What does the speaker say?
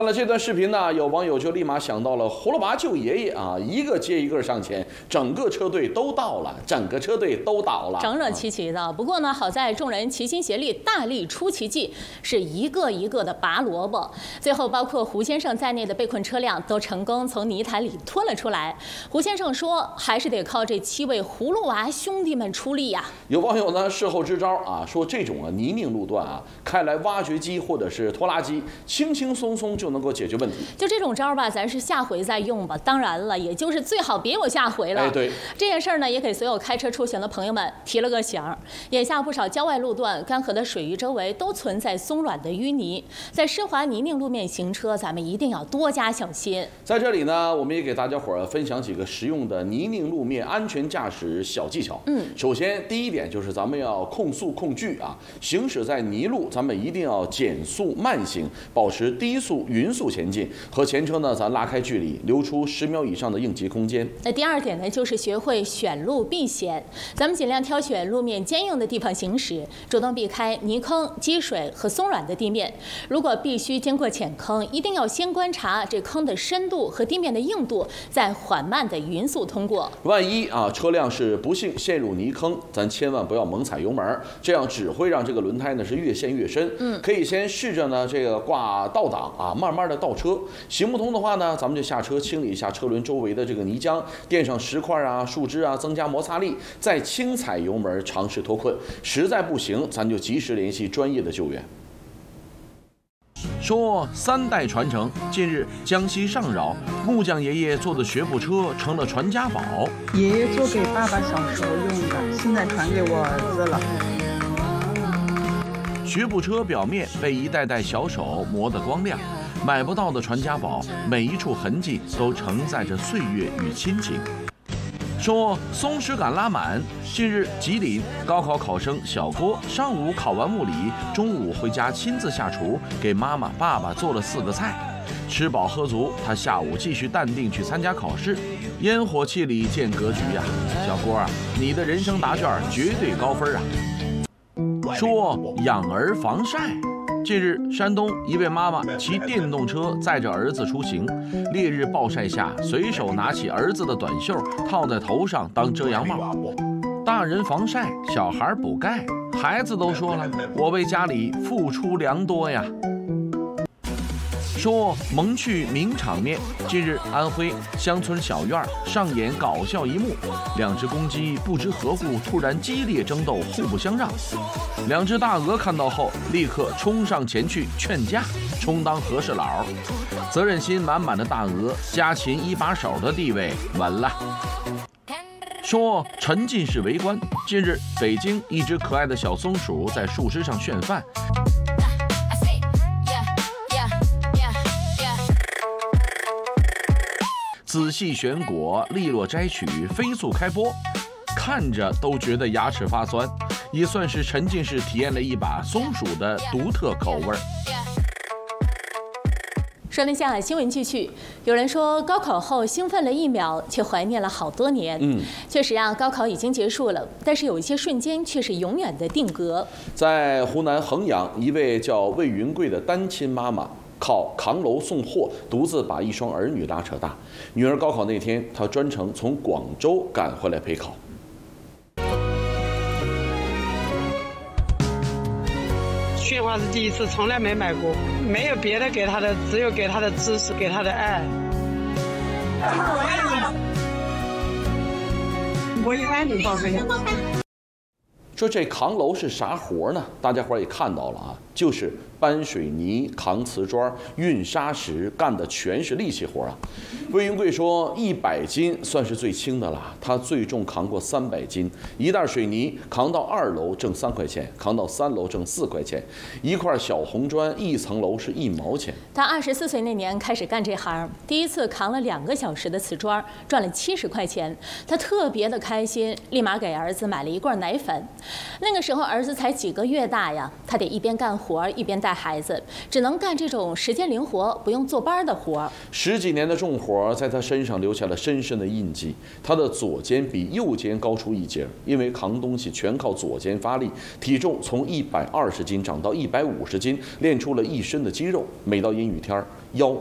看了这段视频呢，有网友就立马想到了葫芦娃救爷爷啊，一个接一个上前，整个车队都到了，整个车队都倒了， 整整齐齐的。不过呢，好在众人齐心协力，大力出奇迹，是一个一个的拔萝卜，最后包括胡先生在内的被困车辆都成功从泥潭里吞了出来。胡先生说，还是得靠这7位葫芦娃兄弟们出力呀。 有网友呢事后支招啊，说这种泥泞路段啊，开来挖掘机或者是拖拉机，轻轻松松就能够解决问题。 就这种招吧，咱是下回再用吧。当然了，也就是最好别有下回了。 对， 这件事呢，也给所有开车出行的朋友们提了个醒儿。眼下不少郊外路段、干涸的水域周围都存在松软的淤泥，在湿滑泥泞路面行车，咱们一定要多加小心。 在这里呢，我们也给大家伙儿分享几个实用的泥泞路面安全驾驶小技巧。首先第一点就是咱们要控速控距啊，行驶在泥路，咱们一定要减速慢行，保持低速匀速前进，和前车呢咱拉开距离，留出10秒以上的应急空间。 那第二点呢，就是学会选路避险，咱们尽量挑选路面坚硬的地方行驶，主动避开泥坑、积水和松软的地面。如果必须经过浅坑，一定要先观察这坑的深度和地面的硬度，再缓慢的匀速通过。 万一车辆是不幸陷入泥坑，咱千万不要猛踩油门，这样只会让这个轮胎呢是越陷越深。可以先试着呢这个挂倒档啊，慢慢的倒车。行不通的话呢，咱们就下车清理一下车轮周围的这个泥浆，垫上石块啊、树枝啊，增加摩擦力，再轻踩油门尝试脱困。实在不行，咱就及时联系专业的救援。说3代传承，近日江西上饶木匠爷爷做的学步车成了传家宝。 爷爷做给爸爸小时候用的，现在传给我儿子了。 学步车表面被一代代小手磨得光亮，买不到的传家宝，每一处痕迹都承载着岁月与亲情。说松弛感拉满，近日吉林高考考生小郭上午考完物理，中午回家亲自下厨，给妈妈、爸爸做了4个菜。吃饱喝足，他下午继续淡定去参加考试。烟火气里见格局呀，小郭啊，你的人生答卷绝对高分啊！说养儿防晒。近日，山东一位妈妈骑电动车载着儿子出行，烈日暴晒下，随手拿起儿子的短袖套在头上当遮阳帽。大人防晒，小孩补钙，孩子都说了，我为家里付出良多呀。说萌趣名场面，近日安徽乡村小院上演搞笑一幕，2只公鸡不知何故突然激烈争斗，互不相让。2只大鹅看到后，立刻冲上前去劝架，充当和事佬。责任心满满的大鹅，家禽一把手的地位稳了。说沉浸式围观，近日北京一只可爱的小松鼠在树枝上炫饭。仔细选果，利落摘取，飞速开播，看着都觉得牙齿发酸，也算是沉浸式体验了一把松鼠的独特口味。 说了下新闻继续，有人说高考后兴奋了1秒，却怀念了好多年。确实啊，高考已经结束了，但是有一些瞬间却是永远的定格。在湖南衡阳，一位叫魏云贵的单亲妈妈靠扛楼送货，独自把一双儿女拉扯大。女儿高考那天，她专程从广州赶回来陪考。 雪花是第一次，从来没买过，没有别的给她的，只有给她的知识，给她的爱。我也爱你，宝贝。 说这扛楼是啥活呢？大家伙也看到了啊，就是搬水泥、扛瓷砖、运砂石，干的全是力气活啊。魏云贵说，100斤算是最轻的了，他最重扛过300斤。一袋水泥扛到2楼挣3块钱，扛到3楼挣4块钱。一块小红砖1层楼是1毛钱。他24岁那年开始干这行，第一次扛了2个小时的瓷砖，赚了70块钱。他特别的开心，立马给儿子买了1罐奶粉。那个时候儿子才几个月大呀，他得一边干活活，一边带孩子，只能干这种时间灵活、不用坐班的活。 10几年的重活在他身上留下了深深的印记。他的左肩比右肩高出1截，因为扛东西全靠左肩发力，体重从120斤涨到150斤，练出了一身的肌肉。每到阴雨天，腰